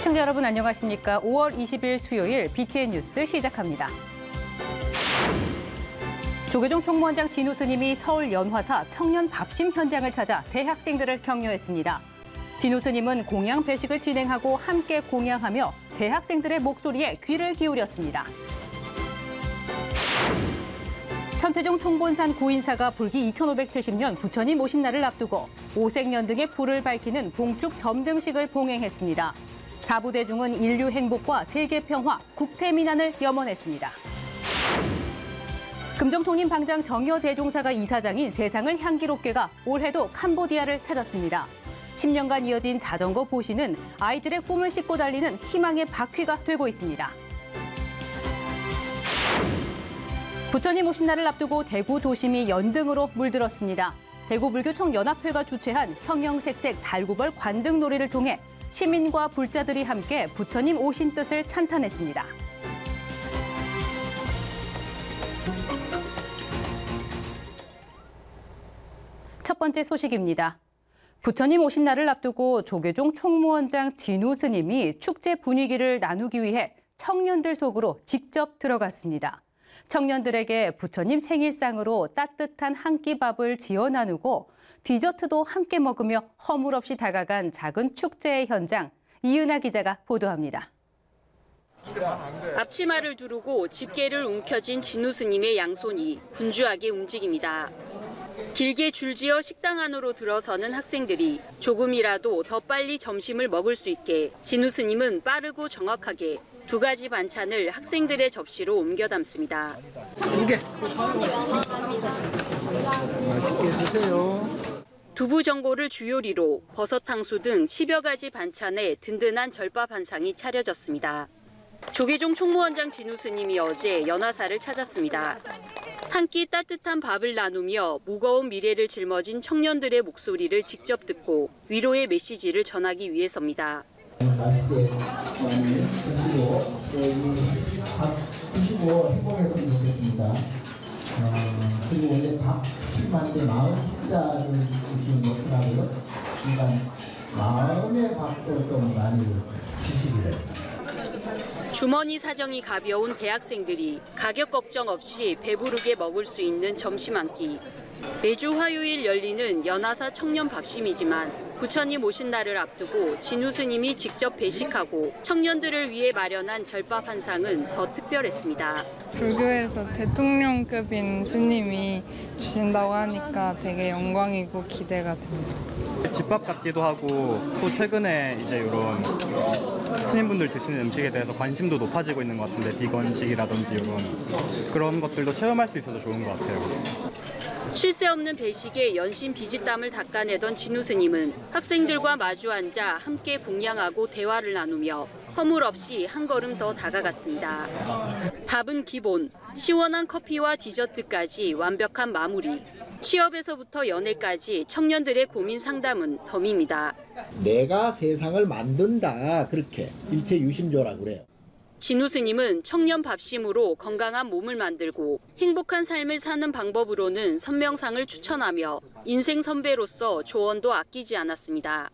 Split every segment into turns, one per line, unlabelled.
시청자 여러분 안녕하십니까? 5월 20일 수요일 BTN 뉴스 시작합니다. 조계종 총무원장 진우 스님이 서울 연화사 청년 밥심 현장을 찾아 대학생들을 격려했습니다. 진우 스님은 공양 배식을 진행하고 함께 공양하며 대학생들의 목소리에 귀를 기울였습니다. 천태종 총본산 구인사가 불기 2570년 부처님 오신 날을 앞두고 오색년 등의 불을 밝히는 봉축 점등식을 봉행했습니다. 사부대중은 인류 행복과 세계 평화, 국태민안을 염원했습니다. 금정통림 방장 정여대종사가 이사장인 세상을 향기롭게가 올해도 캄보디아를 찾았습니다. 10년간 이어진 자전거 보시는 아이들의 꿈을 싣고 달리는 희망의 바퀴가 되고 있습니다. 부처님 오신 날을 앞두고 대구 도심이 연등으로 물들었습니다. 대구불교청연합회가 주최한 형형색색 달구벌 관등놀이를 통해 시민과 불자들이 함께 부처님 오신 뜻을 찬탄했습니다. 첫 번째 소식입니다. 부처님 오신 날을 앞두고 조계종 총무원장 진우 스님이 축제 분위기를 나누기 위해 청년들 속으로 직접 들어갔습니다. 청년들에게 부처님 생일상으로 따뜻한 한 끼 밥을 지어 나누고 디저트도 함께 먹으며 허물없이 다가간 작은 축제의 현장, 이은하 기자가 보도합니다.
앞치마를 두르고 집게를 움켜쥔 진우 스님의 양손이 분주하게 움직입니다. 길게 줄지어 식당 안으로 들어서는 학생들이 조금이라도 더 빨리 점심을 먹을 수 있게 진우 스님은 빠르고 정확하게 두 가지 반찬을 학생들의 접시로 옮겨 담습니다.
맛있게 드세요.
두부 전골을 주요리로 버섯탕수 등 10여 가지 반찬에 든든한 절밥 한 상이 차려졌습니다. 조계종 총무원장 진우 스님이 어제 연화사를 찾았습니다. 한 끼 따뜻한 밥을 나누며 무거운 미래를 짊어진 청년들의 목소리를 직접 듣고 위로의 메시지를 전하기 위해서입니다.
맛있게 많이 드시고 밥 드시고 행복했으면 좋겠습니다. 그리고 원래 밥을 만든 마을 식자를 지금 먹더라고요. 그러니까 마음의 밥도 좀 많이 드시기를.
주머니 사정이 가벼운 대학생들이 가격 걱정 없이 배부르게 먹을 수 있는 점심 한 끼. 매주 화요일 열리는 연화사 청년 밥심이지만 부처님 오신 날을 앞두고 진우 스님이 직접 배식하고 청년들을 위해 마련한 절밥 한 상은 더 특별했습니다.
불교에서 대통령급인 스님이 주신다고 하니까 되게 영광이고 기대가 됩니다.
집밥 같기도 하고 또 최근에 이제 이런 스님분들 드시는 음식에 대해서 관심도 높아지고 있는 것 같은데 비건식이라든지 이런 그런 것들도 체험할 수 있어서 좋은 것 같아요.
쉴 새 없는 배식에 연신 비지땀을 닦아내던 진우 스님은 학생들과 마주 앉아 함께 공양하고 대화를 나누며 허물 없이 한 걸음 더 다가갔습니다. 밥은 기본, 시원한 커피와 디저트까지 완벽한 마무리. 취업에서부터 연애까지 청년들의 고민 상담은 덤입니다.
내가 세상을 만든다, 그렇게 일체유심조라고 그래요.
진우 스님은 청년 밥심으로 건강한 몸을 만들고 행복한 삶을 사는 방법으로는 선명상을 추천하며 인생 선배로서 조언도 아끼지 않았습니다.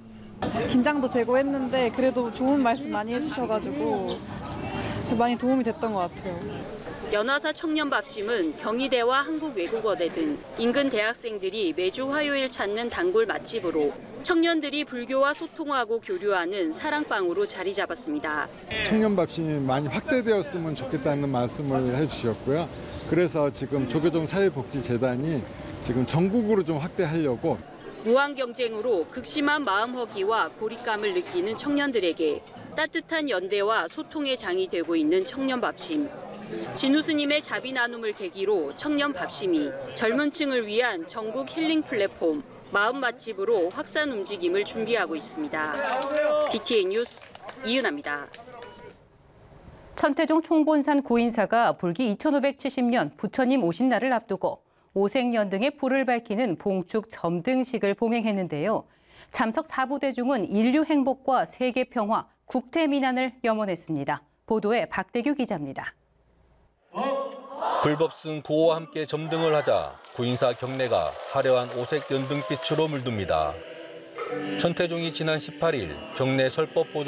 긴장도 되고 했는데 그래도 좋은 말씀 많이 해주셔가지고 많이 도움이 됐던 것 같아요.
연화사 청년 밥심은 경희대와 한국외국어대 등 인근 대학생들이 매주 화요일 찾는 단골 맛집으로 청년들이 불교와 소통하고 교류하는 사랑방으로 자리 잡았습니다.
청년 밥심이 많이 확대되었으면 좋겠다는 말씀을 해주셨고요. 그래서 지금 조계종 사회복지재단이 지금 전국으로 좀 확대하려고
무한 경쟁으로 극심한 마음허기와 고립감을 느끼는 청년들에게 따뜻한 연대와 소통의 장이 되고 있는 청년 밥심. 진우 스님의 자비 나눔을 계기로 청년 밥심이 젊은 층을 위한 전국 힐링 플랫폼 마음 맛집으로 확산 움직임을 준비하고 있습니다. BTN 뉴스 이은하입니다.
천태종 총본산 구인사가 불기 2570년 부처님 오신 날을 앞두고 오색년 등의 불을 밝히는 봉축 점등식을 봉행했는데요. 참석 사부대중은 인류 행복과 세계 평화, 국태민안을 염원했습니다. 보도에 박대규 기자입니다.
불법승 구호와 함께 점등을 하자 구인사 경내가 화려한 오색 연등빛으로 물듭니다. 천태종이 지난 18일 경내 설법보조